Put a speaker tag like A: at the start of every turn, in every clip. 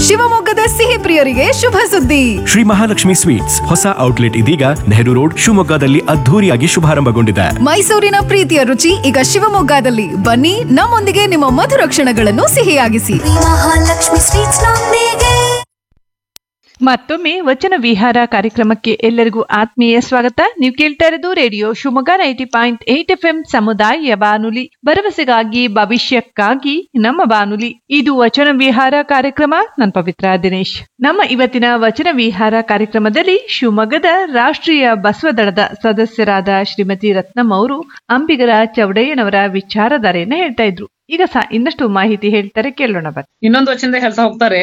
A: ಶಿವಮೊಗ್ಗದ ಸಿಹಿ ಪ್ರಿಯರಿಗೆ ಶುಭ ಸುದ್ದಿ.
B: ಶ್ರೀ ಮಹಾಲಕ್ಷ್ಮಿ ಸ್ವೀಟ್ಸ್ ಹೊಸ ಔಟ್ಲೆಟ್ ಇದೀಗ ನೆಹರು ರೋಡ್ ಶಿವಮೊಗ್ಗದಲ್ಲಿ ಅದ್ಧೂರಿಯಾಗಿ ಶುಭಾರಂಭಗೊಂಡಿದೆ.
A: ಮೈಸೂರಿನ ಪ್ರೀತಿಯ ರುಚಿ ಈಗ ಶಿವಮೊಗ್ಗದಲ್ಲಿ. ಬನ್ನಿ, ನಮ್ಮೊಂದಿಗೆ ನಿಮ್ಮ ಮಧುರ ಕ್ಷಣಗಳನ್ನು ಸಿಹಿಯಾಗಿಸಿ.
C: ಮಹಾಲಕ್ಷ್ಮಿ ಸ್ವೀಟ್ಸ್ ನೊಂದಿಗೆ.
D: ಮತ್ತೊಮ್ಮೆ ವಚನ ವಿಹಾರ ಕಾರ್ಯಕ್ರಮಕ್ಕೆ ಎಲ್ಲರಿಗೂ ಆತ್ಮೀಯ ಸ್ವಾಗತ. ನೀವು ಕೇಳ್ತಾ ಇರೋದು ರೇಡಿಯೋ ಶಿವಮೊಗ್ಗ 90.8 FM ಸಮುದಾಯ ಬಾನುಲಿ, ಭರವಸೆಗಾಗಿ ಭವಿಷ್ಯಕ್ಕಾಗಿ ನಮ್ಮ ಬಾನುಲಿ. ಇದು ವಚನ ವಿಹಾರ ಕಾರ್ಯಕ್ರಮ. ನಾನು ಪವಿತ್ರ ದಿನೇಶ್. ನಮ್ಮ ಇವತ್ತಿನ ವಚನ ವಿಹಾರ ಕಾರ್ಯಕ್ರಮದಲ್ಲಿ ಶಿವಮೊಗ್ಗದ ರಾಷ್ಟ್ರೀಯ ಬಸವದಳದ ಸದಸ್ಯರಾದ ಶ್ರೀಮತಿ ರತ್ನಮ್ಮ ಅವರು ಅಂಬಿಗರ ಚೌಡಯ್ಯನವರ ವಿಚಾರಧಾರೆಯನ್ನ ಹೇಳ್ತಾ ಇದ್ರು. ಈಗ ಇನ್ನಷ್ಟು ಮಾಹಿತಿ ಹೇಳ್ತಾರೆ, ಕೇಳೋಣ ಬನ್ನಿ.
E: ಇನ್ನೊಂದು ವಚನದ ಹೇಳ್ತಾ ಹೋಗ್ತಾರೆ,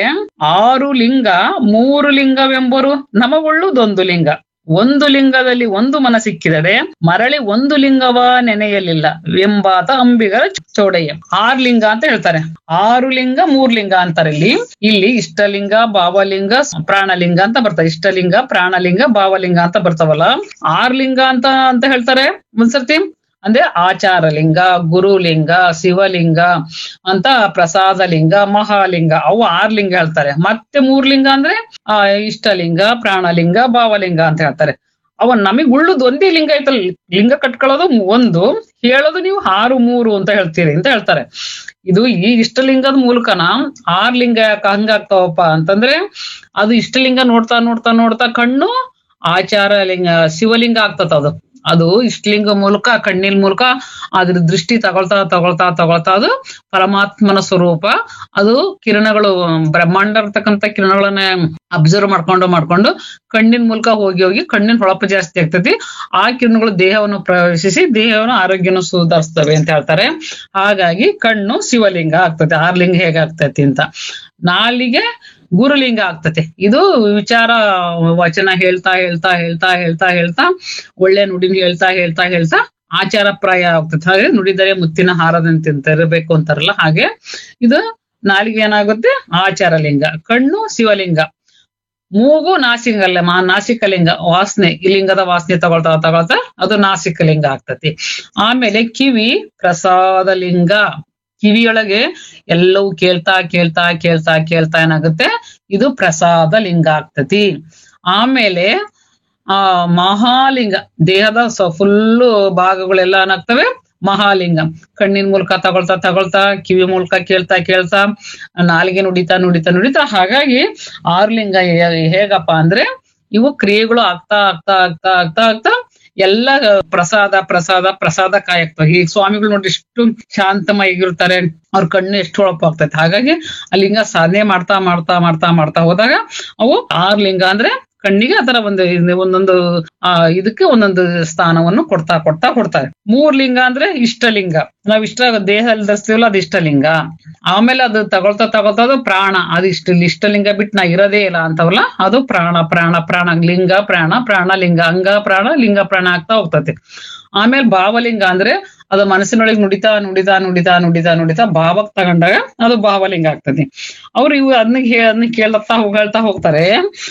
E: 6 ಲಿಂಗ 3 ಲಿಂಗವೆಂಬರು ನಮಗೊಳ್ಳುದೊಂದು ಲಿಂಗ. ಒಂದು ಲಿಂಗದಲ್ಲಿ ಒಂದು ಮನ ಸಿಕ್ಕಿದರೆ ಮರಳಿ ಒಂದು ಲಿಂಗವ ನೆನೆಯಲಿಲ್ಲ ಎಂಬಾತ ಅಂಬಿಗರ ಚೌಡಯ್ಯ. 6 ಲಿಂಗ ಅಂತ ಹೇಳ್ತಾರೆ. 6 ಲಿಂಗ 3 ಲಿಂಗ ಅಂತಾರೆ. ಇಲ್ಲಿ ಇಷ್ಟಲಿಂಗ, ಭಾವಲಿಂಗ, ಪ್ರಾಣಲಿಂಗ ಅಂತ ಬರ್ತಾರೆ. ಇಷ್ಟಲಿಂಗ, ಪ್ರಾಣಲಿಂಗ, ಭಾವಲಿಂಗ ಅಂತ ಬರ್ತಾವಲ್ಲ. 6 ಲಿಂಗ ಅಂತ ಹೇಳ್ತಾರೆ ಒಂದ್ಸರ್ತಿ. ಅಂದ್ರೆ ಆಚಾರಲಿಂಗ, ಗುರುಲಿಂಗ, ಶಿವಲಿಂಗ ಅಂತ, ಪ್ರಸಾದಲಿಂಗ, ಮಹಾಲಿಂಗ, ಅವು 6 ಲಿಂಗ ಹೇಳ್ತಾರೆ. ಮತ್ತೆ 3 ಲಿಂಗ ಅಂದ್ರೆ ಇಷ್ಟಲಿಂಗ, ಪ್ರಾಣಲಿಂಗ, ಭಾವಲಿಂಗ ಅಂತ ಹೇಳ್ತಾರೆ. ಅವ ನಮಗ್ ಉಳ್ಳುದು ಒಂದೇ ಲಿಂಗ ಐತಲ್ಲ. ಲಿಂಗ ಕಟ್ಕೊಳ್ಳೋದು ಒಂದು, ಹೇಳೋದು ನೀವು 6 3 ಅಂತ ಹೇಳ್ತೀರಿ ಅಂತ ಹೇಳ್ತಾರೆ. ಇದು ಈ ಇಷ್ಟಲಿಂಗದ ಮೂಲಕನ 6 ಲಿಂಗ ಹಂಗಾಗ್ತಾವಪ್ಪ ಅಂತಂದ್ರೆ, ಅದು ಇಷ್ಟಲಿಂಗ ನೋಡ್ತಾ ನೋಡ್ತಾ ನೋಡ್ತಾ ಕಣ್ಣು ಆಚಾರ ಲಿಂಗ, ಶಿವಲಿಂಗ ಆಗ್ತದ. ಅದು ಇಷ್ಟಲಿಂಗ ಮೂಲಕ, ಕಣ್ಣಿನ ಮೂಲಕ ಅದ್ರ ದೃಷ್ಟಿ ತಗೊಳ್ತಾ ತಗೊಳ್ತಾ ತಗೊಳ್ತಾ ಅದು ಪರಮಾತ್ಮನ ಸ್ವರೂಪ. ಅದು ಕಿರಣಗಳು, ಬ್ರಹ್ಮಾಂಡ ಇರ್ತಕ್ಕಂಥ ಕಿರಣಗಳನ್ನ ಅಬ್ಸರ್ವ್ ಮಾಡ್ಕೊಂಡು ಕಣ್ಣಿನ ಮೂಲಕ ಹೋಗಿ ಕಣ್ಣಿನ ಹೊಳಪು ಜಾಸ್ತಿ ಆಗ್ತೈತಿ. ಆ ಕಿರಣಗಳು ದೇಹವನ್ನು ಪ್ರವೇಶಿಸಿ ದೇಹವನ್ನು ಆರೋಗ್ಯನ ಸುಧಾರಿಸ್ತವೆ ಅಂತ ಹೇಳ್ತಾರೆ. ಹಾಗಾಗಿ ಕಣ್ಣು ಶಿವಲಿಂಗ ಆಗ್ತದೆ. 6 ಲಿಂಗ ಹೇಗಾಗ್ತೈತಿ ಅಂತ. ನಾಲಿಗೆ ಗುರುಲಿಂಗ ಆಗ್ತತೆ. ಇದು ವಿಚಾರ ವಚನ ಹೇಳ್ತಾ ಹೇಳ್ತಾ ಹೇಳ್ತಾ ಹೇಳ್ತಾ ಹೇಳ್ತಾ ಒಳ್ಳೆ ನುಡಿನ ಹೇಳ್ತಾ ಹೇಳ್ತಾ ಹೇಳ್ತಾ ಆಚಾರ ಪ್ರಾಯ ಆಗ್ತದೆ. ಹಾಗೆ ನುಡಿದರೆ ಮುತ್ತಿನ ಹಾರದಂತೆ ಇರಬೇಕು ಅಂತಾರಲ್ಲ, ಹಾಗೆ ಇದು ನಾಲಿಗೆ ಏನಾಗುತ್ತೆ ಆಚಾರ ಲಿಂಗ, ಕಣ್ಣು ಶಿವಲಿಂಗ, ಮೂಗು ನಾಸಿಕಲಿಂಗ, ವಾಸನೆ, ಈ ಲಿಂಗದ ವಾಸನೆ ತಗೊಳ್ತಾ ತಗೊಳ್ತಾ ಅದು ನಾಸಿಕಲಿಂಗ ಆಗ್ತತಿ. ಆಮೇಲೆ ಕಿವಿ ಪ್ರಸಾದ ಲಿಂಗ. ಕಿವಿಯೊಳಗೆ ಎಲ್ಲವೂ ಕೇಳ್ತಾ ಕೇಳ್ತಾ ಕೇಳ್ತಾ ಕೇಳ್ತಾ ಏನಾಗುತ್ತೆ, ಇದು ಪ್ರಸಾದ ಲಿಂಗ ಆಗ್ತತಿ. ಆಮೇಲೆ ಮಹಾಲಿಂಗ, ದೇಹದ ಫುಲ್ಲು ಭಾಗಗಳೆಲ್ಲ ಏನಾಗ್ತವೆ ಮಹಾಲಿಂಗ. ಕಣ್ಣಿನ ಮೂಲಕ ತಗೊಳ್ತಾ ತಗೊಳ್ತಾ, ಕಿವಿ ಮೂಲಕ ಕೇಳ್ತಾ ಕೇಳ್ತಾ, ನಾಲಿಗೆ ನುಡಿತಾ ನುಡಿತಾ ನುಡಿತಾ. ಹಾಗಾಗಿ 6 ಲಿಂಗ ಹೇಗಪ್ಪ ಅಂದ್ರೆ, ಇವು ಕ್ರಿಯೆಗಳು ಆಗ್ತಾ ಆಗ್ತಾ ಆಗ್ತಾ ಆಗ್ತಾ ಆಗ್ತಾ ಎಲ್ಲ ಪ್ರಸಾದ ಪ್ರಸಾದ ಪ್ರಸಾದ ಕಾಯಾಗ್ತವೆ. ಈಗ ಸ್ವಾಮಿಗಳು ನೋಡಿ ಎಷ್ಟು ಶಾಂತಮಗಿರ್ತಾರೆ, ಅವ್ರ ಕಣ್ಣು ಎಷ್ಟು ಹೊಳಪಾಗ್ತೈತೆ. ಹಾಗಾಗಿ ಆ ಲಿಂಗ ಸಾಧನೆ ಮಾಡ್ತಾ ಮಾಡ್ತಾ ಮಾಡ್ತಾ ಮಾಡ್ತಾ ಹೋದಾಗ ಅವು 6 ಲಿಂಗ ಅಂದ್ರೆ ಕಣ್ಣಿಗೆ ಆತರ ಒಂದೊಂದು ಇದಕ್ಕೆ ಒಂದೊಂದು ಸ್ಥಾನವನ್ನು ಕೊಡ್ತಾ ಕೊಡ್ತಾ ಕೊಡ್ತಾರೆ. 3 ಲಿಂಗ ಅಂದ್ರೆ ಇಷ್ಟಲಿಂಗ. ನಾವ್ ದೇಹದಲ್ಲಿ ಧರಿಸ್ತೀವಲ್ಲ, ಅದು ಇಷ್ಟಲಿಂಗ. ಆಮೇಲೆ ಅದು ತಗೊಳ್ತಾ ತಗೊಳ್ತಾ ಅದು ಪ್ರಾಣ. ಅದು ಇಷ್ಟಲಿಂಗ ಬಿಟ್ಟು ನಾ ಇರೋದೇ ಇಲ್ಲ ಅಂತವಲ್ಲ, ಅದು ಪ್ರಾಣ ಪ್ರಾಣ ಪ್ರಾಣ, ಲಿಂಗ ಪ್ರಾಣ, ಪ್ರಾಣ ಲಿಂಗ, ಅಂಗ ಪ್ರಾಣ, ಲಿಂಗ ಪ್ರಾಣ ಆಗ್ತಾ ಹೋಗ್ತತಿ. ಆಮೇಲೆ ಭಾವಲಿಂಗ ಅಂದ್ರೆ ಅದು ಮನಸ್ಸಿನೊಳಗೆ ನುಡಿತಾ ನುಡಿತಾ ನುಡಿತಾ ನುಡಿತಾ ನುಡಿತಾ ಭಾವಕ್ ತಗೊಂಡಾಗ ಅದು ಭಾವಲಿಂಗ ಆಗ್ತದೆ. ಅವ್ರು ಅದನ್ನ ಹೇಳ್ತಾ ಹೋಗ್ತಾರೆ.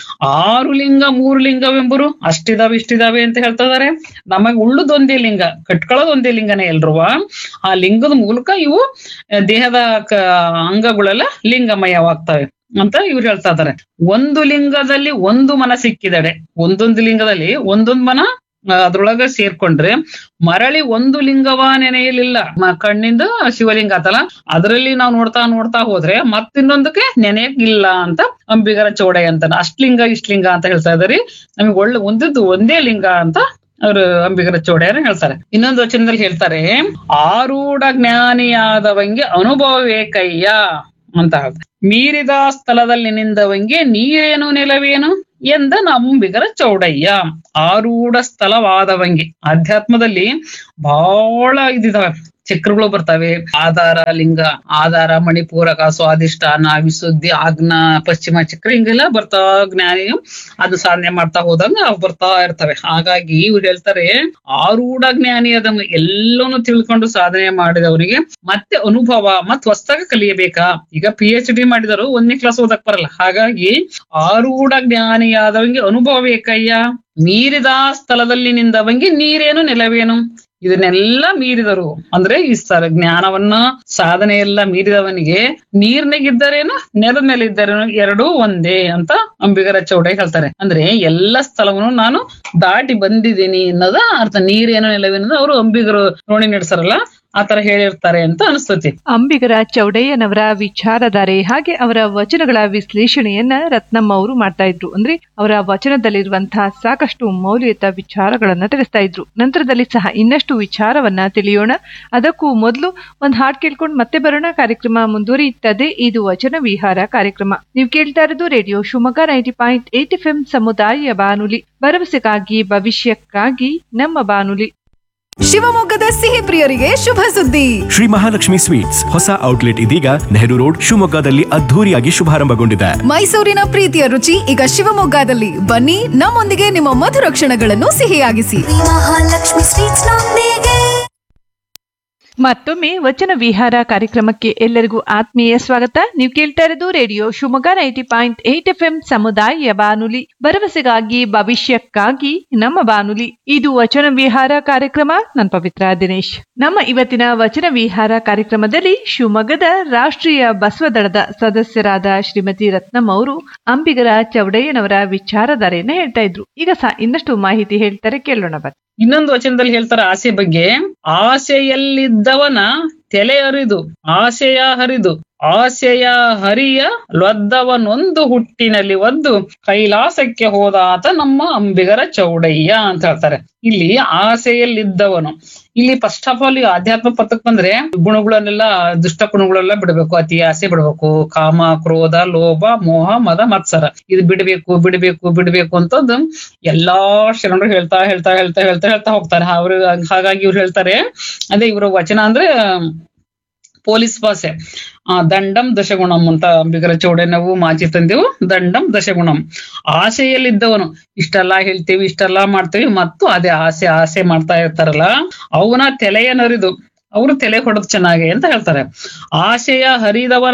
E: 6 ಲಿಂಗ 3 ಲಿಂಗವೆಂಬರು ಇಷ್ಟಿದಾವೆ ಅಂತ ಹೇಳ್ತಾ ಇದಾರೆ. ನಮಗ್ ಉಳ್ಳುದೊಂದೇ ಲಿಂಗ, ಕಟ್ಕೊಳ್ಳೋದೊಂದೇ ಲಿಂಗನೇ ಎಲ್ರುವ. ಆ ಲಿಂಗದ ಮೂಲಕ ಇವು ದೇಹದ ಅಂಗಗಳೆಲ್ಲ ಲಿಂಗಮಯವಾಗ್ತವೆ ಅಂತ ಇವ್ರು ಹೇಳ್ತಾ ಇದಾರೆ. ಒಂದು ಲಿಂಗದಲ್ಲಿ ಒಂದು ಮನ ಸಿಕ್ಕಿದಡೆ, ಒಂದೊಂದು ಲಿಂಗದಲ್ಲಿ ಒಂದೊಂದು ಮನ ಅದ್ರೊಳಗ ಸೇರ್ಕೊಂಡ್ರೆ ಮರಳಿ ಒಂದು ಲಿಂಗವ ನೆನೆಯಲಿಲ್ಲ. ಕಣ್ಣಿಂದ ಶಿವಲಿಂಗ ಆತಲ್ಲ, ಅದರಲ್ಲಿ ನಾವು ನೋಡ್ತಾ ನೋಡ್ತಾ ಹೋದ್ರೆ ಮತ್ತಿನ್ನೊಂದಕ್ಕೆ ನೆನೆಯಕ್ ಇಲ್ಲ ಅಂತ ಅಂಬಿಗರ ಚೌಡಯ್ಯ ಅಂತಾನೆ. ಅಷ್ಟ್ಲಿಂಗ ಇಷ್ಟ್ಲಿಂಗ ಅಂತ ಹೇಳ್ತಾ ಇದಾರೆ. ನಮಗೆ ಒಂದೇ ಲಿಂಗ ಅಂತ ಅವರು ಅಂಬಿಗರ ಚೌಡಯ್ಯನ ಹೇಳ್ತಾರೆ. ಇನ್ನೊಂದು ವಚನದಲ್ಲಿ ಹೇಳ್ತಾರೆ, ಆರೂಢ ಜ್ಞಾನಿಯಾದವಂಗೆ ಅನುಭವವೇ ಕಯ್ಯ ಅಂತ ಹೇಳ್ತಾರೆ. ಮೀರಿದ ಸ್ಥಳದಲ್ಲಿ ನಿಂದವಂಗೆ ನೀರೇನು ನೆಲವೇನು ಎಂದ ಅಂಬಿಗರ ಚೌಡಯ್ಯ. ಆರೂಢ ಸ್ಥಳವಾದವಂಗೆ, ಅಧ್ಯಾತ್ಮದಲ್ಲಿ ಬಹಳ ಇದಿದಾವೆ, ಚಕ್ರಗಳು ಬರ್ತವೆ. ಆಧಾರ ಲಿಂಗ, ಆಧಾರ, ಮಣಿಪೂರಕ, ಸ್ವಾಧಿಷ್ಠಾನ, ವಿಶುದ್ಧಿ, ಆಗ್ನ, ಪಶ್ಚಿಮ ಚಕ್ರ, ಹಿಂಗೆಲ್ಲ ಬರ್ತಾ ಜ್ಞಾನಿ ಅದು ಸಾಧನೆ ಮಾಡ್ತಾ ಹೋದಾಗ ಅವು ಬರ್ತಾ ಇರ್ತವೆ. ಹಾಗಾಗಿ ಇವ್ರು ಹೇಳ್ತಾರೆ, ಆರೂಢ ಜ್ಞಾನಿ ಅದನ್ನು ಎಲ್ಲವನ್ನೂ ತಿಳ್ಕೊಂಡು ಸಾಧನೆ ಮಾಡಿದವನಿಗೆ ಮತ್ತೆ ಅನುಭವ ಮತ್ ಹೊಸದಾಗಿ ಕಲಿಯಬೇಕಾ. ಈಗ PhD ಮಾಡಿದರು 1ನೇ ಕ್ಲಾಸ್ ಓದಕ್ ಬರಲ್ಲ. ಹಾಗಾಗಿ ಆರೂಢ ಜ್ಞಾನಿಯಾದವಂಗೆ ಅನುಭವ ಬೇಕಯ್ಯ. ಮೀರಿದ ಸ್ಥಳದಲ್ಲಿ ನಿಂದವಂಗೆ ನೀರೇನು ನೆಲವೇನು ಇದನ್ನೆಲ್ಲ ಮೀರಿದರು ಅಂದ್ರೆ ಈ ಜ್ಞಾನವನ್ನ ಸಾಧನೆ ಎಲ್ಲ ಮೀರಿದವನಿಗೆ ನೀರ್ನಾಗಿದ್ದರೇನು ನೆಲದ ಮೇಲೆ ಇದ್ದರೇನು ಎರಡೂ ಒಂದೇ ಅಂತ ಅಂಬಿಗರ ಚೌಡ ಹೇಳ್ತಾರೆ. ಅಂದ್ರೆ ಎಲ್ಲ ಸ್ಥಳವನ್ನು ನಾನು ದಾಟಿ ಬಂದಿದ್ದೀನಿ ಅನ್ನೋದ ಅರ್ಥ. ನೀರೇನೋ ನೆಲವೇನೋ ಅವರು ಅಂಬಿಗರು ರೋಣಿ ನಡೆಸಾರಲ್ಲ ಆ ತರ ಹೇಳಿರ್ತಾರೆ ಅಂತ ಅನಿಸ್ತತಿ.
D: ಅಂಬಿಗರ ಚೌಡಯ್ಯನವರ ವಿಚಾರಧಾರೆ ಹಾಗೆ ಅವರ ವಚನಗಳ ವಿಶ್ಲೇಷಣೆಯನ್ನ ರತ್ನಮ್ಮ ಅವರು ಮಾಡ್ತಾ ಇದ್ರು. ಅಂದ್ರೆ ಅವರ ವಚನದಲ್ಲಿರುವಂತಹ ಸಾಕಷ್ಟು ಮೌಲ್ಯಯುತ ವಿಚಾರಗಳನ್ನ ತಿಳಿಸ್ತಾ ಇದ್ರು. ನಂತರದಲ್ಲಿ ಸಹ ಇನ್ನಷ್ಟು ವಿಚಾರವನ್ನ ತಿಳಿಯೋಣ. ಅದಕ್ಕೂ ಮೊದಲು ಒಂದ್ ಹಾಡ್ ಕೇಳ್ಕೊಂಡು ಮತ್ತೆ ಬರೋಣ. ಕಾರ್ಯಕ್ರಮ ಮುಂದುವರಿಯುತ್ತದೆ. ಇದು ವಚನ ವಿಹಾರ ಕಾರ್ಯಕ್ರಮ. ನೀವು ಕೇಳ್ತಾ ಇರೋದು ರೇಡಿಯೋ ಶಿವಮೊಗ್ಗ 90.8 FM ಸಮುದಾಯ ಬಾನುಲಿ, ಭರವಸೆಗಾಗಿ ಭವಿಷ್ಯಕ್ಕಾಗಿ ನಮ್ಮ ಬಾನುಲಿ.
A: ಶಿವಮೊಗ್ಗದ ಸಿಹಿ ಪ್ರಿಯರಿಗೆ ಶುಭ ಸುದ್ದಿ.
B: ಶ್ರೀ ಮಹಾಲಕ್ಷ್ಮಿ ಸ್ವೀಟ್ಸ್ ಹೊಸ ಔಟ್ಲೆಟ್ ಇದೀಗ ನೆಹರು ರೋಡ್ ಶಿವಮೊಗ್ಗದಲ್ಲಿ ಅದ್ಧೂರಿಯಾಗಿ ಶುಭಾರಂಭಗೊಂಡಿದೆ.
A: ಮೈಸೂರಿನ ಪ್ರೀತಿಯ ರುಚಿ ಈಗ ಶಿವಮೊಗ್ಗದಲ್ಲಿ. ಬನ್ನಿ, ನಮ್ಮೊಂದಿಗೆ ನಿಮ್ಮ ಮಧುರ ಕ್ಷಣಗಳನ್ನು ಸಿಹಿಯಾಗಿಸಿ.
C: ಮಹಾಲಕ್ಷ್ಮಿ ಸ್ವೀಟ್ಸ್ ನೊಂದಿಗೆ.
D: ಮತ್ತೊಮ್ಮೆ ವಚನ ವಿಹಾರ ಕಾರ್ಯಕ್ರಮಕ್ಕೆ ಎಲ್ಲರಿಗೂ ಆತ್ಮೀಯ ಸ್ವಾಗತ. ನೀವು ಕೇಳ್ತಾ ಇರೋದು ರೇಡಿಯೋ ಶಿವಮೊಗ್ಗ 90.8 FM ಸಮುದಾಯ ಬಾನುಲಿ, ಭರವಸೆಗಾಗಿ ಭವಿಷ್ಯಕ್ಕಾಗಿ ನಮ್ಮ ಬಾನುಲಿ. ಇದು ವಚನ ವಿಹಾರ ಕಾರ್ಯಕ್ರಮ. ನಾನು ಪವಿತ್ರ ದಿನೇಶ್. ನಮ್ಮ ಇವತ್ತಿನ ವಚನ ವಿಹಾರ ಕಾರ್ಯಕ್ರಮದಲ್ಲಿ ಶಿವಮೊಗ್ಗದ ರಾಷ್ಟ್ರೀಯ ಬಸವದಳದ ಸದಸ್ಯರಾದ ಶ್ರೀಮತಿ ರತ್ನಮ್ಮ ಅವರು ಅಂಬಿಗರ ಚೌಡಯ್ಯನವರ ವಿಚಾರಧಾರೆಯನ್ನ ಹೇಳ್ತಾ ಇದ್ರು. ಈಗ ಸಹ ಇನ್ನಷ್ಟು ಮಾಹಿತಿ ಹೇಳ್ತಾರೆ, ಕೇಳೋಣ ಬನ್ನಿ.
E: ಇನ್ನೊಂದು ವಚನದಲ್ಲಿ ಹೇಳ್ತಾರೆ ಆಸೆ ಬಗ್ಗೆ. ಆಸೆಯಲ್ಲಿದ್ದವನ ತಲೆ ಹರಿದು ಆಸೆಯ ಹರಿದು ಆಸೆಯ ಹರಿಯ ಲೊದ್ದವನೊಂದು ಹುಟ್ಟಿನಲ್ಲಿ ಒದ್ದು ಕೈಲಾಸಕ್ಕೆ ಹೋದಾತ ನಮ್ಮ ಅಂಬಿಗರ ಚೌಡಯ್ಯ ಅಂತ ಹೇಳ್ತಾರೆ. ಇಲ್ಲಿ ಆಸೆಯಲ್ಲಿದ್ದವನು, ಇಲ್ಲಿ ಫಸ್ಟ್ ಆಫ್ ಆಲ್ ಆಧ್ಯಾತ್ಮ ಪಥಕ್ ಬಂದ್ರೆ ಗುಣಗಳನ್ನೆಲ್ಲ ದುಷ್ಟ ಗುಣಗಳೆಲ್ಲ ಬಿಡಬೇಕು. ಅತಿ ಆಸೆ ಬಿಡಬೇಕು. ಕಾಮ, ಕ್ರೋಧ, ಲೋಭ, ಮೋಹ, ಮದ, ಮತ್ಸರ ಇದು ಬಿಡಬೇಕು ಬಿಡಬೇಕು ಬಿಡಬೇಕು ಅಂತಂದು ಎಲ್ಲಾ ಶರಣರು ಹೇಳ್ತಾ ಹೇಳ್ತಾ ಹೇಳ್ತಾ ಹೇಳ್ತಾ ಹೇಳ್ತಾ ಹೋಗ್ತಾರೆ. ಅವ್ರು ಹಾಗಾಗಿ ಇವ್ರು ಹೇಳ್ತಾರೆ, ಅದೇ ಇವ್ರ ವಚನ ಅಂದ್ರೆ ಪೊಲೀಸ್ ಭಾಷೆ. ದಂಡಂ ದಶಗುಣಂ ಅಂತ ಅಂಬಿಗರ ಚೌಡಯ್ಯನವು ಮಾಚಿ ತಂದೆವು. ದಂಡಂ ದಶಗುಣಂ. ಆಸೆಯಲ್ಲಿದ್ದವನು, ಇಷ್ಟೆಲ್ಲಾ ಹೇಳ್ತೀವಿ ಇಷ್ಟೆಲ್ಲಾ ಮಾಡ್ತೀವಿ ಮತ್ತು ಅದೇ ಆಸೆ ಆಸೆ ಮಾಡ್ತಾ ಇರ್ತಾರಲ್ಲ ಅವನ ತಲೆಯನ್ನರಿದು, ಅವರು ತಲೆ ಹೊಡೆದು ಚೆನ್ನಾಗಿ ಅಂತ ಹೇಳ್ತಾರೆ. ಆಸೆಯ ಹರಿದವನ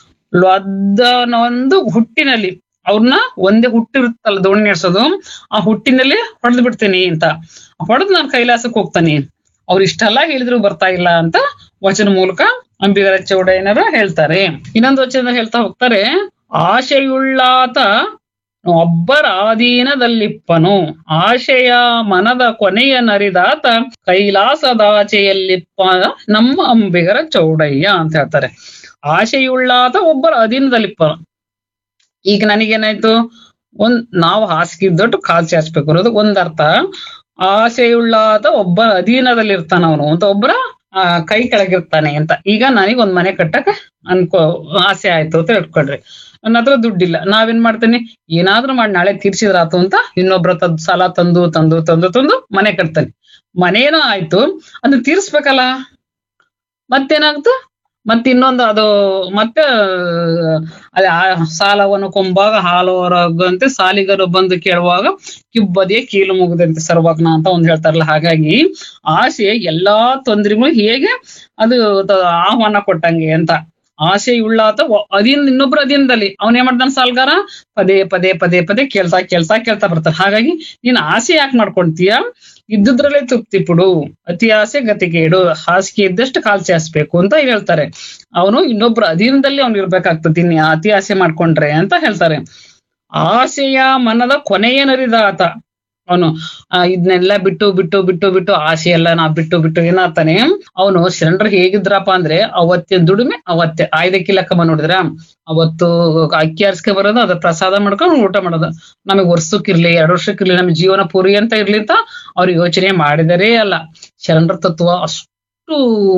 E: ಲೊದ್ದನೊಂದು ಹುಟ್ಟಿನಲ್ಲಿ, ಅವ್ರನ್ನ ಒಂದೇ ಹುಟ್ಟಿರುತ್ತಲ್ಲ ದೋಣಿ ನಡೆಸೋದು, ಆ ಹುಟ್ಟಿನಲ್ಲಿ ಹೊಡೆದು ಬಿಡ್ತೀನಿ ಅಂತ, ಹೊಡೆದು ನಾನು ಕೈಲಾಸಕ್ಕೆ ಹೋಗ್ತಾನೆ. ಅವ್ರು ಇಷ್ಟೆಲ್ಲ ಹೇಳಿದ್ರು ಬರ್ತಾ ಇಲ್ಲ ಅಂತ ವಚನ ಮೂಲಕ ಅಂಬಿಗರ ಚೌಡಯ್ಯನರು ಹೇಳ್ತಾರೆ. ಇನ್ನೊಂದು ವಚನ ಹೇಳ್ತಾ ಹೋಗ್ತಾರೆ, ಆಶೆಯುಳ್ಳಾತ ಒಬ್ಬರ ಆಧೀನದಲ್ಲಿಪ್ಪನು, ಆಶೆಯ ಮನದ ಕೊನೆಯ ನರಿದಾತ ಕೈಲಾಸದಾಚೆಯಲ್ಲಿಪ್ಪ ನಮ್ಮ ಅಂಬಿಗರ ಚೌಡಯ್ಯ ಅಂತ ಹೇಳ್ತಾರೆ. ಆಶೆಯುಳ್ಳಾತ ಒಬ್ಬರ ಅಧೀನದಲ್ಲಿಪ್ಪನು. ಈಗ ನನಗೇನಾಯ್ತು, ನಾವು ಹಾಸಿಗೆ ಇದ್ದೊಟ್ಟು ಕಾಲ್ ಚಾಚ್ಬೇಕು ಅನ್ನೋದು ಒಂದರ್ಥ. ಆಸೆಯುಳ್ಳಾದ ಒಬ್ಬ ಅಧೀನದಲ್ಲಿ ಇರ್ತಾನ ಅವನು ಅಂತ, ಒಬ್ಬರ ಕೈ ಕೆಳಗಿರ್ತಾನೆ ಅಂತ. ಈಗ ನನಗೊಂದ್ ಮನೆ ಕಟ್ಟಕ ಆಸೆ ಆಯ್ತು ಅಂತ ಇಟ್ಕೊಳ್ರಿ. ನನ್ನ ಹತ್ರ ದುಡ್ಡಿಲ್ಲ, ನಾವೇನ್ ಮಾಡ್ತೇನೆ, ಏನಾದ್ರೂ ಮಾಡಿ ನಾಳೆ ತೀರ್ಸಿದ್ರಾತು ಅಂತ ಇನ್ನೊಬ್ರ ಸಾಲ ತಂದು ತಂದು ತಂದು ತಂದು ಮನೆ ಕಟ್ತಾನೆ. ಮನೇನೋ ಆಯ್ತು, ಅದನ್ನ ತೀರ್ಸ್ಬೇಕಲ್ಲ, ಮತ್ತೇನಾಗ್ತು, ಮತ್ತೆ ಇನ್ನೊಂದು ಅದು ಮತ್ತೆ ಅದೇ ಸಾಲವನ್ನು ಕೊಂಬಾಗ ಹಾಲು ಹೊರಗಂತೆ ಸಾಲಿಗರು ಬಂದು ಕೇಳುವಾಗ ಕಿಬ್ಬದಿಯ ಕೀಲು ಮುಗದಂತೆ ಸರ್ವಜ್ಞ ಅಂತ ಒಂದ್ ಹೇಳ್ತಾರಲ್ಲ. ಹಾಗಾಗಿ ಆಸೆ ಎಲ್ಲಾ ತೊಂದರೆಗಳು ಹೇಗೆ ಅದು ಆಹ್ವಾನ ಕೊಟ್ಟಂಗೆ ಅಂತ. ಆಸೆ ಉಳ್ಳಾತ ಇನ್ನೊಬ್ರು ಅಧೀನದಲ್ಲಿ ಅವನೇನ್ ಮಾಡ್ತಾನೆ, ಸಾಲ್ಗಾರ ಪದೇ ಪದೇ ಪದೇ ಪದೇ ಕೇಳ್ತಾ ಕೇಳ್ತಾ ಕೇಳ್ತಾ ಬರ್ತಾನೆ. ಹಾಗಾಗಿ ನೀನ್ ಆಸೆ ಯಾಕೆ ಮಾಡ್ಕೊಳ್ತೀಯ, ಇದ್ದುದ್ರಲ್ಲೇ ತೃಪ್ತಿ ಪಡು, ಅತಿ ಆಸೆ ಗತಿಗೇಡು, ಹಾಸಿಗೆ ಇದ್ದಷ್ಟು ಕಾಲ್ ಚಾಸ್ಬೇಕು ಅಂತ ಹೇಳ್ತಾರೆ. ಅವನು ಇನ್ನೊಬ್ರು ಅಧೀನದಲ್ಲಿ ಅವ್ನು ಇರ್ಬೇಕಾಗ್ತದೆ ಇನ್ನು ಅತಿ ಆಸೆ ಮಾಡ್ಕೊಂಡ್ರೆ ಅಂತ ಹೇಳ್ತಾರೆ. ಆಸೆಯ ಮನದ ಕೊನೆಯ ನರಿದಾತ ಅವನು ಇದನ್ನೆಲ್ಲ ಬಿಟ್ಟು ಬಿಟ್ಟು ಬಿಟ್ಟು ಬಿಟ್ಟು ಆಸೆ ಎಲ್ಲ ನಾ ಬಿಟ್ಟು ಬಿಟ್ಟು ಏನಾಗ್ತಾನೆ, ಅವನು ಶರಣರು ಹೇಗಿದ್ರಪ್ಪ ಅಂದ್ರೆ ಅವತ್ತಿನ ದುಡಿಮೆ ಅವತ್ತೇ ಆಯ್ದಕ್ಕಿಲ್ಲಕ್ಕಮ್ಮ ನೋಡಿದ್ರ, ಅವತ್ತು ಅಕ್ಕಿ ಅರ್ಸ್ಕೆ ಬರೋದು, ಅದ್ರ ಪ್ರಸಾದ ಮಾಡ್ಕೊಂಡು ಊಟ ಮಾಡೋದು. ನಮಗ್ ವರ್ಷಕ್ಕಿರ್ಲಿ 2 ವರ್ಷಕ್ಕಿರ್ಲಿ ನಮ್ ಜೀವನ ಪೂರಿ ಅಂತ ಇರ್ಲಿ ಅಂತ ಅವ್ರು ಯೋಚನೆ ಮಾಡಿದರೇ ಅಲ್ಲ. ಶರಣರ ತತ್ವ ಅಷ್ಟು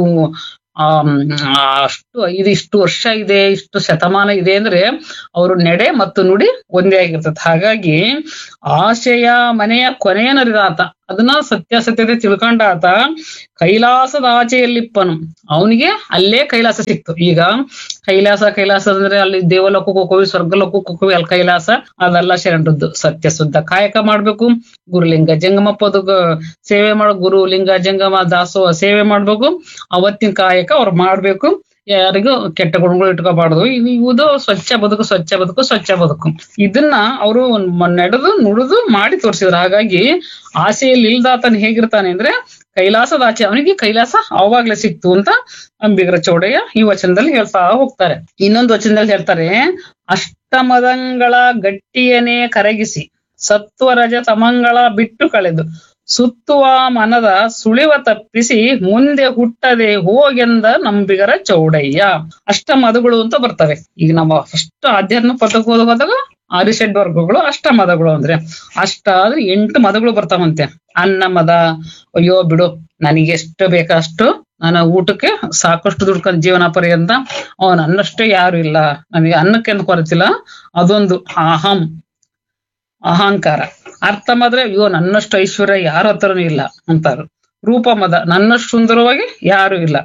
E: ಇಷ್ಟು ವರ್ಷ ಇದೆ, ಇಷ್ಟು ಶತಮಾನ ಇದೆ ಅಂದ್ರೆ ಅವರು ನಡೆ ಮತ್ತು ನುಡಿ ಒಂದೇ ಆಗಿರ್ತದೆ. ಹಾಗಾಗಿ ಆಶೆಯ ಮನೆಯ ಕೊನೆಯ ನರಿದಾತ, ಅದನ್ನ ಸತ್ಯಾಸತ್ಯತೆ ತಿಳ್ಕೊಂಡಾತ ಕೈಲಾಸದ ಆಚೆಯಲ್ಲಿಪ್ಪನು, ಅವನಿಗೆ ಅಲ್ಲೇ ಕೈಲಾಸ ಸಿಕ್ತು. ಈಗ ಕೈಲಾಸ ಅಂದ್ರೆ ಅಲ್ಲಿ ದೇವಲೋಕಕ್ಕೆ ಹೋಗ್ಕೋವಿ, ಸ್ವರ್ಗಲೋಕಕ್ಕೆ ಹೋಗ್ಕೋವಿ, ಅಲ್ಲಿ ಕೈಲಾಸ ಅದೆಲ್ಲ ಶರಣರದ್ದು. ಸತ್ಯ ಶುದ್ಧ ಕಾಯಕ ಮಾಡ್ಬೇಕು, ಗುರುಲಿಂಗ ಜಂಗಮ ಪದಕ ಸೇವೆ ಮಾಡೋ, ಗುರು ಲಿಂಗ ಜಂಗಮ ದಾಸೋಹ ಸೇವೆ ಮಾಡ್ಬೇಕು, ಅವತ್ತಿನ ಕಾಯಕ ಅವ್ರು ಮಾಡ್ಬೇಕು. ಯಾರಿಗೂ ಕೆಟ್ಟ ಗುಣಗಳು ಇಟ್ಕೋಬಾರ್ದು. ಇದು ಸ್ವಚ್ಛ ಬದುಕು ಸ್ವಚ್ಛ ಬದುಕು ಸ್ವಚ್ಛ ಬದುಕು, ಇದನ್ನ ಅವರು ನಡೆದು ನುಡಿದು ಮಾಡಿ ತೋರಿಸಿದ್ರು. ಹಾಗಾಗಿ ಆಸೆಯಲ್ಲಿ ಇಲ್ದಾತನ್ ಹೇಗಿರ್ತಾನೆ ಅಂದ್ರೆ ಕೈಲಾಸದಾಚೆ, ಅವನಿಗೆ ಕೈಲಾಸ ಆವಾಗ್ಲೇ ಸಿಕ್ತು ಅಂತ ಅಂಬಿಗರ ಚೌಡಯ್ಯ ಈ ವಚನದಲ್ಲಿ ಹೇಳ್ತಾ ಹೋಗ್ತಾರೆ. ಇನ್ನೊಂದು ವಚನದಲ್ಲಿ ಹೇಳ್ತಾರೆ, ಅಷ್ಟಮದಂಗಳ ಗಟ್ಟಿಯನೇ ಕರಗಿಸಿ ಸತ್ವರಜ ತಮಂಗಳ ಬಿಟ್ಟು ಕಳೆದು ಸುತ್ತುವ ಮನದ ಸುಳಿವ ತಪ್ಪಿಸಿ ಮುಂದೆ ಹುಟ್ಟದೆ ಹೋಗೆಂದ ನಂಬಿಗರ ಚೌಡಯ್ಯ. ಅಷ್ಟ ಮದಗಳು ಅಂತ ಬರ್ತವೆ. ಈಗ ನಮ್ಮ ಫಸ್ಟ್ ಆಧ್ಯಾತ್ಮ ಪದಕ್ಕೆ ಹೋದಾಗ ಆರಿಷಡ್ ವರ್ಗಗಳು ಅಷ್ಟ ಮದಗಳು ಅಂದ್ರೆ, ಅಷ್ಟ ಆದ್ರೆ 8 ಮದಗಳು ಬರ್ತಾವಂತೆ. ಅನ್ನ ಮದ, ಅಯ್ಯೋ ಬಿಡು ನನಗೆ ಎಷ್ಟು ಬೇಕಷ್ಟು, ನಾನು ಊಟಕ್ಕೆ ಸಾಕಷ್ಟು ದುಡ್ಕೊಂಡ್ ಜೀವನ ಪರ್ಯಂತ, ನನ್ನಷ್ಟೇ ಯಾರು ಇಲ್ಲ, ನನಗೆ ಅನ್ನಕ್ಕೆ ಕೊರತಿಲ್ಲ, ಅದೊಂದು ಅಹಂಕಾರ. ಅರ್ಥ ಮಾದ್ರೆ ಅಯ್ಯೋ ನನ್ನಷ್ಟು ಐಶ್ವರ್ಯ ಯಾರ ಹತ್ರನೂ ಇಲ್ಲ ಅಂತಾರು. ರೂಪ ಮದ, ನನ್ನಷ್ಟು ಸುಂದರವಾಗಿ ಯಾರು ಇಲ್ಲ.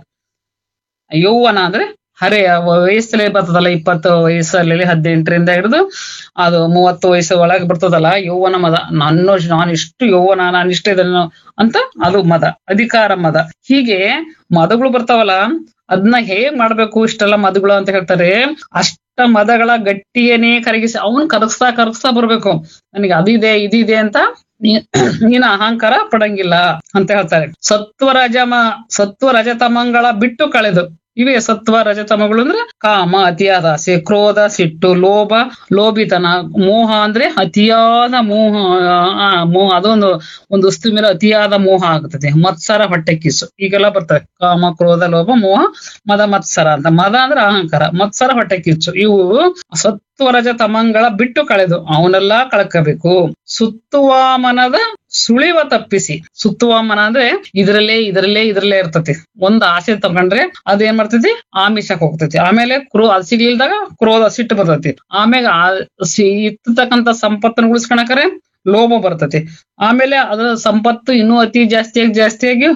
E: ಯೌವನ ಅಂದ್ರೆ ಹರೆಯ ವಯಸ್ಸಲ್ಲೇ ಬರ್ತದಲ್ಲ, 20 ವಯಸ್ಸಲ್ಲಿ 18ರಿಂದ ಹಿಡಿದು ಅದು 30 ವಯಸ್ಸು ಒಳಗೆ ಬರ್ತದಲ್ಲ ಯೌವನ ಮದ. ನಾನಿಷ್ಟು ಯೌವನ, ನಾನಿಷ್ಟ ಇದನ್ನು ಅಂತ ಅದು ಮದ, ಅಧಿಕಾರ ಮದ. ಹೀಗೆ ಮದಗಳು ಬರ್ತಾವಲ್ಲ, ಅದನ್ನ ಹೇಗ್ ಮಾಡ್ಬೇಕು ಇಷ್ಟೆಲ್ಲ ಮದಗಳು ಅಂತ ಹೇಳ್ತಾರೆ. ಅಷ್ಟ ಮದಗಳ ಗಟ್ಟಿಯನೇ ಕರಗಿಸಿ ಅವನ್ ಕರಗಿಸ್ತಾ ಬರ್ಬೇಕು. ನನಗೆ ಅದಿದೆ ಇದಿದೆ ಅಂತ ನೀನು ಅಹಂಕಾರ ಪಡಂಗಿಲ್ಲ ಅಂತ ಹೇಳ್ತಾರೆ. ಸತ್ವ ರಜತಮಂಗಳ ಬಿಟ್ಟು ಕಳೆದು, ಇವೇ ಸತ್ವ ರಜತಮಗಳು ಅಂದ್ರೆ ಕಾಮ, ಅತಿಯಾದ ಆಸೆ, ಕ್ರೋಧ, ಸಿಟ್ಟು, ಲೋಭಿತನ, ಮೋಹ ಅಂದ್ರೆ ಅತಿಯಾದ ಮೋಹ ಅದೊಂದು ವಸ್ತು ಮೇಲೆ ಅತಿಯಾದ ಮೋಹ ಆಗ್ತದೆ. ಮತ್ಸರ, ಹೊಟ್ಟೆ ಕಿಸು, ಈಗೆಲ್ಲ ಬರ್ತವೆ. ಕಾಮ, ಕ್ರೋಧ, ಲೋಭ, ಮೋಹ, ಮದ, ಮತ್ಸರ ಅಂತ. ಮದ ಅಂದ್ರೆ ಅಹಂಕಾರ, ಮತ್ಸರ, ಹೊಟ್ಟೆ ಕಿಚ್ಚು. ಇವು ಸತ್ವರಜ ತಮಂಗಳ ಬಿಟ್ಟು ಕಳೆದು ಅವನೆಲ್ಲ ಕಳ್ಕಬೇಕು. ಸುತ್ತುವ ಮನದ ಸುಳಿವ ತಪ್ಪಿಸಿ. ಸುತ್ತುವ ಮನ ಅಂದ್ರೆ ಇದ್ರಲ್ಲೇ ಇರ್ತತಿ. ಒಂದ್ ಆಸೆ ತಗೊಂಡ್ರೆ ಅದೇನ್ ಮಾಡ್ತೈತಿ, ಆಮಿಷಕ್ ಹೋಗ್ತೈತಿ. ಆಮೇಲೆ ಅದು ಸಿಗ್ಲಿಲ್ದಾಗ ಕ್ರೋಧ, ಸಿಟ್ಟು ಬರ್ತೈತಿ. ಆಮೇಲೆ ಇರ್ತಕ್ಕಂಥ ಸಂಪತ್ತನ್ನು ಉಳಿಸ್ಕೊಳಕರೆ ಲೋಭ ಬರ್ತೈತಿ. ಆಮೇಲೆ ಅದರ ಸಂಪತ್ತು ಇನ್ನೂ ಅತಿ ಜಾಸ್ತಿಯಾಗಿ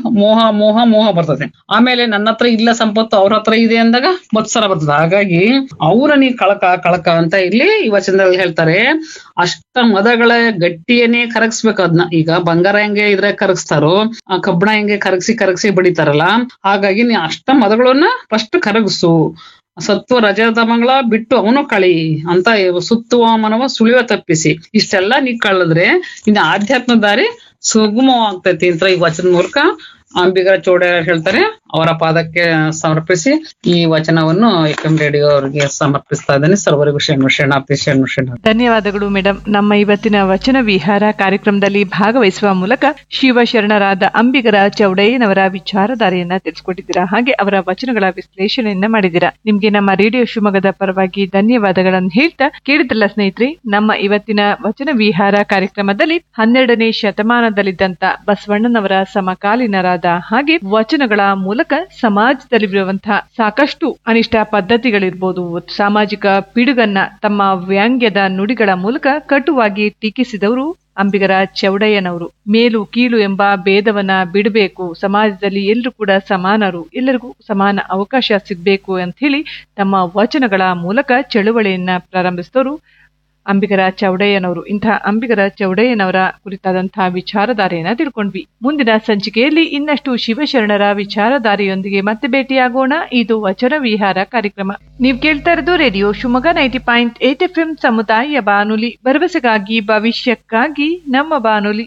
E: ಮೋಹ ಬರ್ತದೆ. ಆಮೇಲೆ ನನ್ನ ಹತ್ರ ಇಲ್ಲ ಸಂಪತ್ತು, ಅವ್ರ ಹತ್ರ ಇದೆ ಅಂದಾಗ ಮತ್ಸರ ಬರ್ತದೆ. ಹಾಗಾಗಿ ಅವ್ರ ನೀ ಕಳಕ ಅಂತ ಇಲ್ಲಿ ಈ ವಚನದಲ್ಲಿ ಹೇಳ್ತಾರೆ. ಅಷ್ಟ ಮದಗಳ ಗಟ್ಟಿಯನ್ನೇ ಕರಗಿಸ್ಬೇಕು ಅದನ್ನ. ಈಗ ಬಂಗಾರ ಹೆಂಗೆ ಇದ್ರೆ ಕರಗಿಸ್ತಾರೋ, ಆ ಕಬ್ಬಣ ಹೆಂಗೆ ಕರಗಿಸಿ ಬಡಿತಾರಲ್ಲ, ಹಾಗಾಗಿ ನೀ ಅಷ್ಟ ಮದಗಳನ್ನ ಫಸ್ಟ್ ಕರಗಿಸು. ಸತ್ವ ರಜತಮಗಳ ಬಿಟ್ಟು ಅವನು ಕಳಿ ಅಂತ, ಸುತ್ತುವ ಮನವ ಸುಳಿವ ತಪ್ಪಿಸಿ. ಇಷ್ಟೆಲ್ಲ ನೀ ಕಳೆದ್ರೆ ಇನ್ನು ಆಧ್ಯಾತ್ಮ ದಾರಿ ಸುಗಮವಾಗ್ತೈತಿ ಅಂತ ಈ ವಚನ ಮೂಲಕ ಅಂಬಿಗರ ಚೌಡಯ್ಯ ಹೇಳ್ತಾರೆ. ಅವರ ಪಾದಕ್ಕೆ ಸಮರ್ಪಿಸಿ ಈ ವಚನವನ್ನು FM ರೇಡಿಯೋ ಅವರಿಗೆ ಸಮರ್ಪಿಸ್ತಾ ಇದ್ದೇನೆ. ಸರ್ವರಿಗೂ ಶರಣಾರ್ಥಿ.
D: ಧನ್ಯವಾದಗಳು ಮೇಡಮ್. ನಮ್ಮ ಇವತ್ತಿನ ವಚನ ವಿಹಾರ ಕಾರ್ಯಕ್ರಮದಲ್ಲಿ ಭಾಗವಹಿಸುವ ಮೂಲಕ ಶಿವಶರಣರಾದ ಅಂಬಿಗರ ಚೌಡಯ್ಯನವರ ವಿಚಾರಧಾರೆಯನ್ನ ತಿಳಿಸಿಕೊಟ್ಟಿದ್ದೀರಾ. ಹಾಗೆ ಅವರ ವಚನಗಳ ವಿಶ್ಲೇಷಣೆಯನ್ನ ಮಾಡಿದ್ದೀರಾ. ನಿಮ್ಗೆ ನಮ್ಮ ರೇಡಿಯೋ ಶಿವಮೊಗ್ಗದ ಪರವಾಗಿ ಧನ್ಯವಾದಗಳನ್ನು ಹೇಳ್ತಾ, ಕೇಳಿದ್ರಲ್ಲ ಸ್ನೇಹಿತರೆ, ನಮ್ಮ ಇವತ್ತಿನ ವಚನ ವಿಹಾರ ಕಾರ್ಯಕ್ರಮದಲ್ಲಿ 12ನೇ ಶತಮಾನದಲ್ಲಿದ್ದಂತ ಬಸವಣ್ಣನವರ ಸಮಕಾಲೀನರಾದ ಹಾಗೆ ವಚನಗಳ ಮೂಲಕ ಸಮಾಜದಲ್ಲಿರುವಂತಹ ಸಾಕಷ್ಟು ಅನಿಷ್ಟ ಪದ್ಧತಿಗಳಿರ್ಬೋದು, ಸಾಮಾಜಿಕ ಪಿಡುಗನ್ನ ತಮ್ಮ ವ್ಯಾಂಗ್ಯದ ನುಡಿಗಳ ಮೂಲಕ ಕಟುವಾಗಿ ಟೀಕಿಸಿದವರು ಅಂಬಿಗರ ಚೌಡಯ್ಯನವರು. ಮೇಲು ಕೀಳು ಎಂಬ ಭೇದವನ್ನ ಬಿಡಬೇಕು, ಸಮಾಜದಲ್ಲಿ ಎಲ್ಲರೂ ಕೂಡ ಸಮಾನರು, ಎಲ್ಲರಿಗೂ ಸಮಾನ ಅವಕಾಶ ಸಿಗ್ಬೇಕು ಅಂತ ಹೇಳಿ ತಮ್ಮ ವಚನಗಳ ಮೂಲಕ ಚಳುವಳಿಯನ್ನ ಪ್ರಾರಂಭಿಸಿದವರು ಅಂಬಿಗರ ಚೌಡಯ್ಯನವರು. ಇಂತಹ ಅಂಬಿಗರ ಚೌಡಯ್ಯನವರ ಕುರಿತಾದಂತಹ ವಿಚಾರಧಾರೆಯನ್ನ ತಿಳ್ಕೊಂಡ್ವಿ. ಮುಂದಿನ ಸಂಚಿಕೆಯಲ್ಲಿ ಇನ್ನಷ್ಟು ಶಿವಶರಣರ ವಿಚಾರಧಾರೆಯೊಂದಿಗೆ ಮತ್ತೆ ಭೇಟಿಯಾಗೋಣ. ಇದು ವಚನ ವಿಹಾರ ಕಾರ್ಯಕ್ರಮ. ನೀವು ಕೇಳ್ತಾ ಇರೋದು ರೇಡಿಯೋ ಶಿವಮೊಗ್ಗ 90.8 FM ಸಮುದಾಯ ಬಾನುಲಿ, ಭರವಸೆಗಾಗಿ ಭವಿಷ್ಯಕ್ಕಾಗಿ ನಮ್ಮ ಬಾನುಲಿ.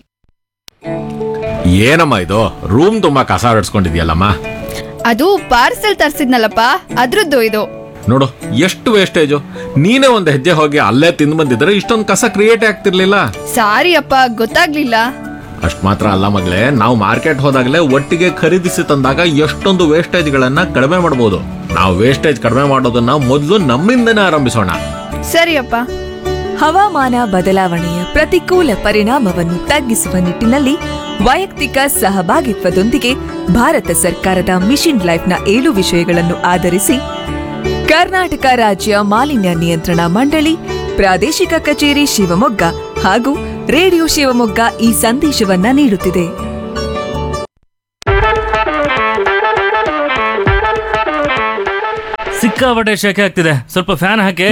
F: ಏನಮ್ಮ ಇದು ರೂಮ್ ತುಂಬಾ ಕಸ ಹೊಡ್ಸ್ಕೊಂಡಿದ್ಯಲ್ಲಮ್ಮ?
G: ಅದು ಪಾರ್ಸೆಲ್ ತರ್ಸಿದ್ನಲ್ಲಪ್ಪ, ಅದ್ರದ್ದು ಇದು.
F: ನೋಡು ಎಷ್ಟು ವೇಸ್ಟೇಜು. ನೀನೇ ಒಂದ್ ಹೆಜ್ಜೆ ಹೋಗಿ ಅಲ್ಲೇ ತಿಂದು ಬಂದಿದ್ರೆ ಇಷ್ಟೊಂದು ಕಸ ಕ್ರಿಯೇಟ್ ಆಗ್ತಿರ್ಲಿಲ್ಲ.
G: ಸಾರಿ ಅಪ್ಪ, ಗೊತ್ತಾಗ್ಲಿಲ್ಲ.
F: ಅಷ್ಟ್ ಮಾತ್ರ ಅಲ್ಲ ಮಗಳೇ, ನಾವು ಮಾರ್ಕೆಟ್ ಹೋದಾಗಲೇ ಒಟ್ಟಿಗೆ ಖರೀದಿಸಿ ತಂದಾಗ ಎಷ್ಟೊಂದು ವೇಸ್ಟೇಜ್ ಗಳನ್ನ ಕಡಿಮೆ ಮಾಡಬಹುದು. ನಾವು ವೇಸ್ಟೇಜ್ ಕಡಿಮೆ ಮಾಡೋದನ್ನ ಮೊದಲು ನಮ್ಮಿಂದನೇ ಆರಂಭಿಸೋಣ.
G: ಸರಿಯಪ್ಪ.
H: ಹವಾಮಾನ ಬದಲಾವಣೆಯ ಪ್ರತಿಕೂಲ ಪರಿಣಾಮವನ್ನು ತಗ್ಗಿಸುವ ನಿಟ್ಟಿನಲ್ಲಿ ವೈಯಕ್ತಿಕ ಸಹಭಾಗಿತ್ವದೊಂದಿಗೆ ಭಾರತ ಸರ್ಕಾರದ ಮಿಷನ್ ಲೈಫ್ನ 7 ವಿಷಯಗಳನ್ನು ಆಧರಿಸಿ ಕರ್ನಾಟಕ ರಾಜ್ಯ ಮಾಲಿನ್ಯ ನಿಯಂತ್ರಣ ಮಂಡಳಿ, ಪ್ರಾದೇಶಿಕ ಕಚೇರಿ ಶಿವಮೊಗ್ಗ ಹಾಗೂ ರೇಡಿಯೋ ಶಿವಮೊಗ್ಗ ಈ ಸಂದೇಶವನ್ನ ನೀಡುತ್ತಿದೆ.
I: ಸಿಕ್ಕಾಪಟ್ಟೆ ಶೆಕೆ ಆಗ್ತಿದೆ, ಸ್ವಲ್ಪ ಫ್ಯಾನ್ ಹಾಕಿ.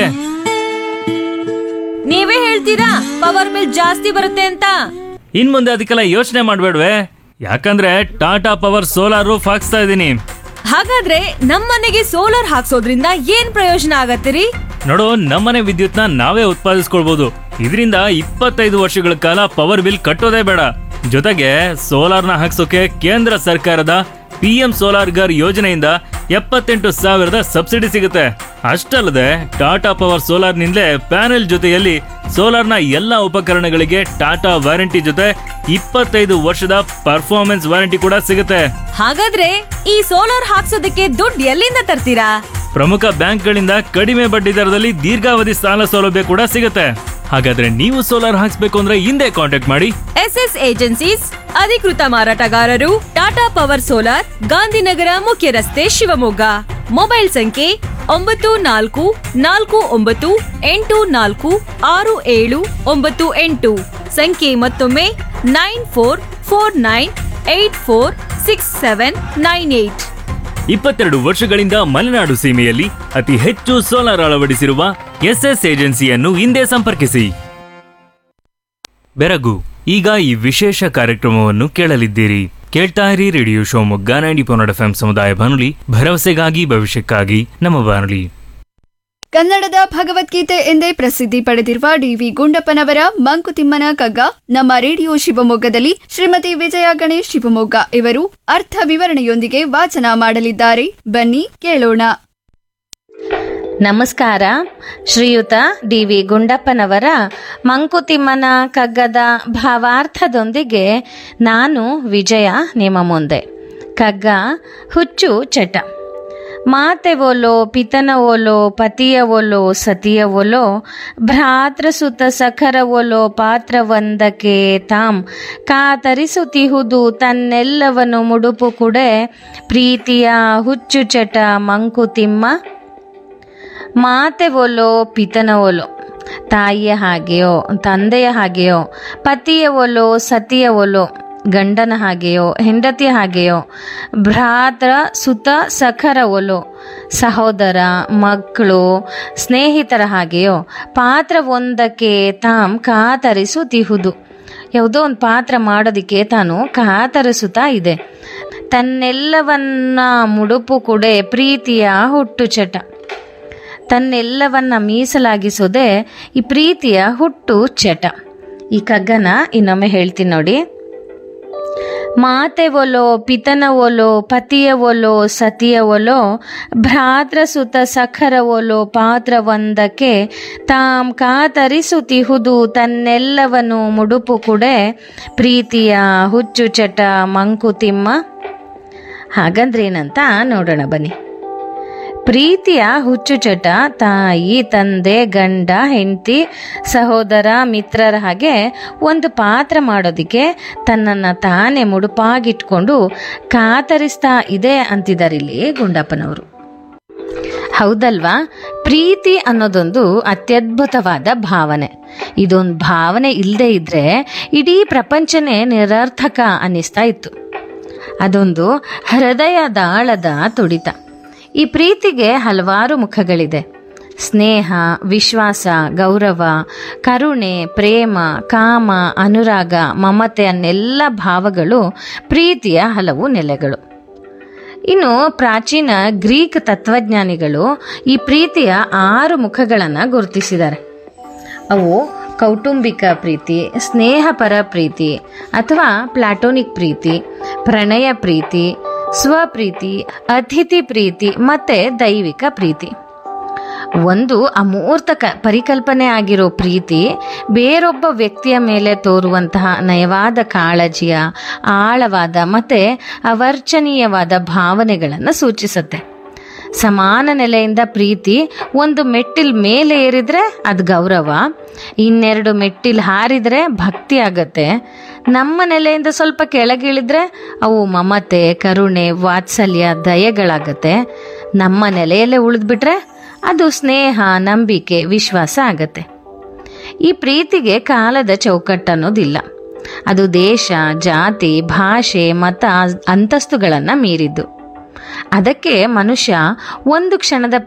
J: ನೀವೇ ಹೇಳ್ತೀರಾ ಪವರ್ ಬಿಲ್ ಜಾಸ್ತಿ ಬರುತ್ತೆ ಅಂತ?
I: ಇನ್ ಮುಂದೆ ಅದಕ್ಕೆಲ್ಲ ಯೋಚನೆ ಮಾಡ್ಬೇಡ್ವೆ, ಯಾಕಂದ್ರೆ ಟಾಟಾ ಪವರ್ ಸೋಲಾರ್ ರೂಫ್ ಹಾಕ್ಸ್ತಾ ಇದೀನಿ.
J: ಹಾಗಾದ್ರೆ ನಮ್ಮನೆಗೆ ಸೋಲಾರ್ ಹಾಕ್ಸೋದ್ರಿಂದ ಏನ್ ಪ್ರಯೋಜನ ಆಗತ್ತಿರಿ?
I: ನೋಡು, ನಮ್ಮನೆ ವಿದ್ಯುತ್ನ ನಾವೇ ಉತ್ಪಾದಿಸ್ಕೊಳ್ಬಹುದು. ಇದರಿಂದ 25 ವರ್ಷಗಳ ಕಾಲ ಪವರ್ ಬಿಲ್ ಕಟ್ಟೋದೇ ಬೇಡ. ಜೊತೆಗೆ ಸೋಲಾರ್ನ ಹಾಕ್ಸೋಕೆ ಕೇಂದ್ರ ಸರ್ಕಾರದ PM ಸೋಲಾರ್ ಗರ್ ಯೋಜನೆಯಿಂದ 78,000 ಸಬ್ಸಿಡಿ ಸಿಗುತ್ತೆ. ಅಷ್ಟಲ್ಲದೆ ಟಾಟಾ ಪವರ್ ಸೋಲಾರ್ನಿಂದಲೇ ಪ್ಯಾನೆಲ್ ಜೊತೆಯಲ್ಲಿ ಸೋಲಾರ್ನ ಎಲ್ಲಾ ಉಪಕರಣಗಳಿಗೆ ಟಾಟಾ ವಾರಂಟಿ ಜೊತೆ 25 ವರ್ಷದ ಪರ್ಫಾರ್ಮೆನ್ಸ್ ವಾರಂಟಿ ಕೂಡ ಸಿಗುತ್ತೆ.
J: ಹಾಗಾದ್ರೆ ಈ ಸೋಲಾರ್ ಹಾಕ್ಸೋದಕ್ಕೆ ದುಡ್ಡು ಎಲ್ಲಿಂದ ತರ್ತೀರಾ?
I: ಪ್ರಮುಖ ಬ್ಯಾಂಕ್ಗಳಿಂದ ಕಡಿಮೆ ಬಡ್ಡಿ ದರದಲ್ಲಿ ದೀರ್ಘಾವಧಿ ಸಾಲ ಸೌಲಭ್ಯ ಕೂಡ ಸಿಗುತ್ತೆ. ಹಾಗಾದ್ರೆ ನೀವು ಸೋಲಾರ್ ಹಾಕ್ಸ್ಬೇಕು ಅಂದ್ರೆ ಹಿಂದೆ ಕಾಂಟ್ಯಾಕ್ಟ್ ಮಾಡಿ
J: SS ಏಜೆನ್ಸೀಸ್, ಅಧಿಕೃತ ಮಾರಾಟಗಾರರು, ಟಾಟಾ ಪವರ್ ಸೋಲಾರ್, ಗಾಂಧಿನಗರ ಮುಖ್ಯ ರಸ್ತೆ, ಶಿವಮೊಗ್ಗ. ಮೊಬೈಲ್ ಸಂಖ್ಯೆ 9449846798. ಸಂಖ್ಯೆ ಮತ್ತೊಮ್ಮೆ 9449846798.
I: 22 ವರ್ಷಗಳಿಂದ ಮಲೆನಾಡು ಸೀಮೆಯಲ್ಲಿ ಅತಿ ಹೆಚ್ಚು ಸೋಲಾರ್ ಅಳವಡಿಸಿರುವ SS ಏಜೆನ್ಸಿಯನ್ನು ಹಿಂದೆ ಸಂಪರ್ಕಿಸಿ. ಬೆರಗು ಈಗ ಈ ವಿಶೇಷ ಕಾರ್ಯಕ್ರಮವನ್ನು ಕೇಳಲಿದ್ದೀರಿ. ಕೇಳ್ತಾ ಇರಿ ರೇಡಿಯೋ ಶಿವಮೊಗ್ಗ 90.4 FM ಸಮುದಾಯ ಬಾನುಲಿ, ಭರವಸೆಗಾಗಿ ಭವಿಷ್ಯಕ್ಕಾಗಿ ನಮ್ಮ ಬಾನುಲಿ.
G: ಕನ್ನಡದ ಭಗವದ್ಗೀತೆ ಎಂದೇ ಪ್ರಸಿದ್ಧಿ ಪಡೆದಿರುವ DV ಗುಂಡಪ್ಪನವರ ಮಂಕುತಿಮ್ಮನ ಕಗ್ಗ ನಮ್ಮ ರೇಡಿಯೋ ಶಿವಮೊಗ್ಗದಲ್ಲಿ ಶ್ರೀಮತಿ ವಿಜಯ ಗಣೇಶ್ ಶಿವಮೊಗ್ಗ ಇವರು ಅರ್ಥ ವಿವರಣೆಯೊಂದಿಗೆ ವಾಚನ ಮಾಡಲಿದ್ದಾರೆ. ಬನ್ನಿ ಕೇಳೋಣ.
K: ನಮಸ್ಕಾರ. ಶ್ರೀಯುತ DV ಗುಂಡಪ್ಪನವರ ಮಂಕುತಿಮ್ಮನ ಕಗ್ಗದ ಭಾವಾರ್ಥದೊಂದಿಗೆ ನಾನು ವಿಜಯ ನಿಮ್ಮ ಮುಂದೆ. ಕಗ್ಗ ಹುಚ್ಚು ಚಟ. ಮಾತೆ ಓಲೋ ಪಿತನ ಓಲೋ ಪತಿಯ ಓಲೋ ಸತಿಯ ಓಲೋ ಭ್ರಾತೃಸುತ ಸಖರ ಓಲೋ ಪಾತ್ರವೊಂದಕ್ಕೆ ತಾಂ ಕಾತರಿಸುತ್ತಿಹುದು ತನ್ನೆಲ್ಲವನು ಮುಡುಪು ಕುಡೆ ಪ್ರೀತಿಯ ಹುಚ್ಚು ಚಟ ಮಂಕುತಿಮ್ಮ. ಮಾತೆ ಓಲೋ ಪಿತನ ಓಲೋ, ತಾಯಿಯ ಹಾಗೆಯೋ ತಂದೆಯ ಹಾಗೆಯೋ, ಪತಿಯ ಓಲೋ ಸತಿಯ ಓಲೋ, ಗಂಡನ ಹಾಗೆಯೋ ಹೆಂಡತಿಯ ಹಾಗೆಯೋ, ಭ್ರಾತೃ ಸುತ ಸಖರ ಓಲೋ, ಸಹೋದರ ಮಕ್ಕಳು ಸ್ನೇಹಿತರ ಹಾಗೆಯೋ, ಪಾತ್ರವೊಂದಕ್ಕೆ ತಾಂ ಕಾತರಿಸುತ್ತಿಹುದು, ಯಾವುದೋ ಒಂದು ಪಾತ್ರ ಮಾಡೋದಕ್ಕೆ ತಾನು ಕಾತರಿಸುತ್ತಾ ಇದೆ. ತನ್ನೆಲ್ಲವನ್ನ ಮುಡುಪು ಕೊಡೆ ಪ್ರೀತಿಯ ಹುಟ್ಟು ಚಟ. ತನ್ನೆಲ್ಲವನ್ನ ಮೀಸಲಾಗಿಸೋದೆ ಈ ಪ್ರೀತಿಯ ಹುಟ್ಟು ಚಟ. ಈ ಕಗ್ಗನ ಇನ್ನೊಮ್ಮೆ ಹೇಳ್ತೀನಿ ನೋಡಿ. ಮಾತೆ ಒಲೋ ಪಿತನ ಒಲೋ ಪತಿಯ ಒಲೋ ಸತಿಯ ಒಲೋ ಭ್ರಾತೃಸುತ ಸಖರ ಒಲೋ ಪಾತ್ರವೊಂದಕ್ಕೆ ತಾಂ ಕಾತರಿಸುತ್ತಿಹುದು ತನ್ನೆಲ್ಲವನು ಮುಡುಪು ಕುಡೆ ಪ್ರೀತಿಯ ಹುಚ್ಚು ಚಟ ಮಂಕುತಿಮ್ಮ. ಹಾಗಂದ್ರೇನಂತ ನೋಡೋಣ ಬನ್ನಿ. ಪ್ರೀತಿಯ ಹುಚ್ಚು ಚಟ ತಾಯಿ ತಂದೆ ಗಂಡ ಹೆಂಡತಿ ಸಹೋದರ ಮಿತ್ರರ ಹಾಗೆ ಒಂದು ಪಾತ್ರ ಮಾಡೋದಕ್ಕೆ ತನ್ನನ್ನು ತಾನೇ ಮುಡುಪಾಗಿಟ್ಕೊಂಡು ಕಾತರಿಸ್ತಾ ಇದೆ ಅಂತಿದ್ದಾರೆ ಇಲ್ಲಿ ಗುಂಡಪ್ಪನವರು. ಹೌದಲ್ವಾ? ಪ್ರೀತಿ ಅನ್ನೋದೊಂದು ಅತ್ಯದ್ಭುತವಾದ ಭಾವನೆ. ಇದೊಂದು ಭಾವನೆ ಇಲ್ಲದೆ ಇದ್ರೆ ಇಡೀ ಪ್ರಪಂಚನೇ ನಿರರ್ಥಕ ಅನ್ನಿಸ್ತಾ ಇತ್ತು. ಅದೊಂದು ಹೃದಯದಾಳದ ತುಡಿತ. ಈ ಪ್ರೀತಿಗೆ ಹಲವಾರು ಮುಖಗಳಿದೆ. ಸ್ನೇಹ, ವಿಶ್ವಾಸ, ಗೌರವ, ಕರುಣೆ, ಪ್ರೇಮ, ಕಾಮ, ಅನುರಾಗ, ಮಮತೆ ಅನ್ನೆಲ್ಲ ಭಾವಗಳು ಪ್ರೀತಿಯ ಹಲವು ನೆಲೆಗಳು. ಇನ್ನು ಪ್ರಾಚೀನ ಗ್ರೀಕ್ ತತ್ವಜ್ಞಾನಿಗಳು ಈ ಪ್ರೀತಿಯ 6 ಮುಖಗಳನ್ನು ಗುರುತಿಸಿದ್ದಾರೆ. ಅವು ಕೌಟುಂಬಿಕ ಪ್ರೀತಿ, ಸ್ನೇಹಪರ ಪ್ರೀತಿ ಅಥವಾ ಪ್ಲಾಟೋನಿಕ್ ಪ್ರೀತಿ, ಪ್ರಣಯ ಪ್ರೀತಿ, ಸ್ವಪ್ರೀತಿ, ಅತಿಥಿ ಪ್ರೀತಿ ಮತ್ತೆ ದೈವಿಕ ಪ್ರೀತಿ. ಒಂದು ಅಮೂರ್ತ ಪರಿಕಲ್ಪನೆ ಆಗಿರೋ ಪ್ರೀತಿ ಬೇರೊಬ್ಬ ವ್ಯಕ್ತಿಯ ಮೇಲೆ ತೋರುವಂತಹ ನಯವಾದ ಕಾಳಜಿಯ ಆಳವಾದ ಮತ್ತೆ ಅವರ್ಚನೀಯವಾದ ಭಾವನೆಗಳನ್ನು ಸೂಚಿಸುತ್ತೆ. ಸಮಾನ ನೆಲೆಯಿಂದ ಪ್ರೀತಿ ಒಂದು ಮೆಟ್ಟಿಲ್ ಮೇಲೆ ಏರಿದ್ರೆ ಅದು ಗೌರವ, 2 ಮೆಟ್ಟಿಲ್ ಹಾರಿದ್ರೆ ಭಕ್ತಿ ಆಗತ್ತೆ. ನಮ್ಮ ನೆಲೆಯಿಂದ ಸ್ವಲ್ಪ ಕೆಳಗಿಳಿದ್ರೆ ಅವು ಮಮತೆ, ಕರುಣೆ, ವಾತ್ಸಲ್ಯ, ದಯೆಗಳಾಗತ್ತೆ. ನಮ್ಮ ನೆಲೆಯಲ್ಲೇ ಉಳಿದ್ಬಿಟ್ರೆ ಅದು ಸ್ನೇಹ, ನಂಬಿಕೆ, ವಿಶ್ವಾಸ ಆಗತ್ತೆ. ಈ ಪ್ರೀತಿಗೆ ಕಾಲದ ಚೌಕಟ್ಟನ್ನೋದಿಲ್ಲ. ಅದು ದೇಶ, ಜಾತಿ, ಭಾಷೆ, ಮತ, ಅಂತಸ್ತುಗಳನ್ನು ಮೀರಿದ್ದು. ಅದಕ್ಕೆ ಮನುಷ್ಯ ಒಂದು ಕ್ಷಣದ